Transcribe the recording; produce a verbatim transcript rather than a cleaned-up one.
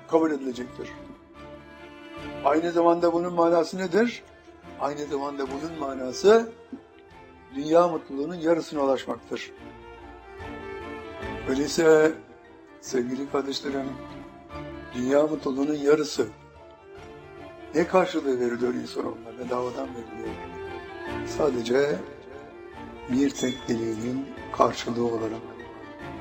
kabul edilecektir. Aynı zamanda bunun manası nedir? Aynı zamanda bunun manası dünya mutluluğunun yarısına ulaşmaktır. Öyleyse sevgili kardeşlerim, dünya mutluluğunun yarısı ne karşılığı veriliyor insanoğluna? Bedavadan veriliyor. Sadece bir tek dileğinin karşılığı olarak.